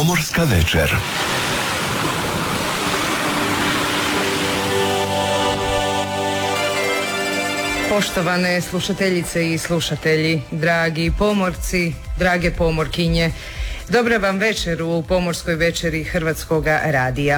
Pomorska večer. Poštovane slušateljice i slušatelji, dragi pomorci, drage pomorkinje, dobra vam večer u Pomorskoj večeri Hrvatskoga radija.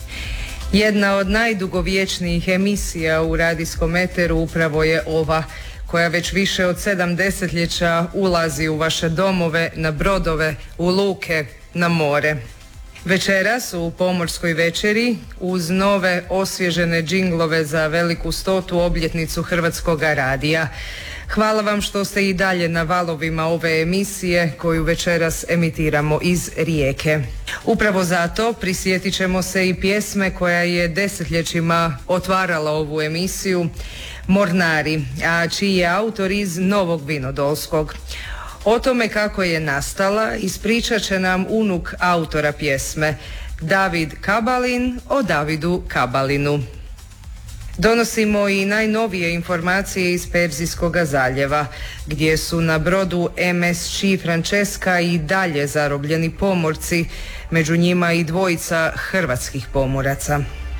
Jedna od najdugovječnijih emisija u radijskom eteru upravo je ova, koja već više od 7 desetljeća ulazi u vaše domove, na brodove, u luke, na more. Večeras u Pomorskoj večeri uz nove osvježene džinglove za veliku 100. obljetnicu Hrvatskoga radija. Hvala vam što ste i dalje na valovima ove emisije koju večeras emitiramo iz Rijeke. Upravo zato prisjetit ćemo se i pjesme koja je desetljećima otvarala ovu emisiju, Mornari, a čiji je autor iz Novog Vinodolskog. O tome kako je nastala ispričat će nam unuk autora pjesme, David Kabalin o Davidu Kabalinu. Donosimo i najnovije informacije iz Perzijskoga zaljeva, gdje su na brodu MSC Francesca i dalje zarobljeni pomorci, među njima i dvojica hrvatskih pomoraca.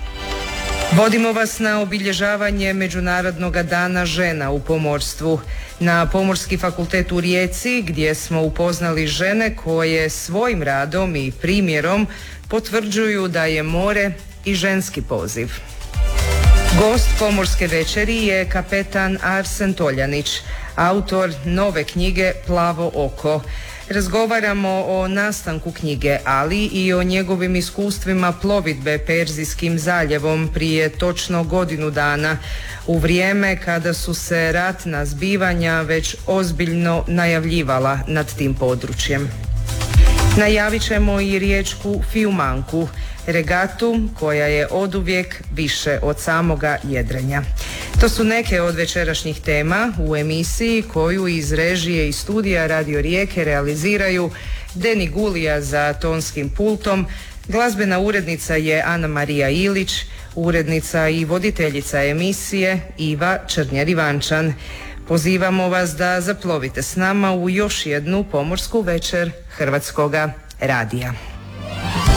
Vodimo vas na obilježavanje Međunarodnog dana žena u pomorstvu, na Pomorski fakultet u Rijeci, gdje smo upoznali žene koje svojim radom i primjerom potvrđuju da je more i ženski poziv. Gost Pomorske večeri je kapetan Arsen Toljanić, autor nove knjige Plavo oko. Razgovaramo o nastanku knjige, ali i o njegovim iskustvima plovidbe Perzijskim zaljevom prije točno godinu dana, u vrijeme kada su se ratna zbivanja već ozbiljno najavljivala nad tim područjem. Najavit ćemo i riječku Fiumanku, regatu koja je oduvijek više od samoga jedrenja. To su neke od večerašnjih tema u emisiji koju iz režije i studija Radio Rijeke realiziraju Deni Gulija za tonskim pultom, glazbena urednica je Ana Marija Ilić, urednica i voditeljica emisije Iva Črnjer-Ivančan. Pozivamo vas da zaplovite s nama u još jednu pomorsku večer Hrvatskoga radija.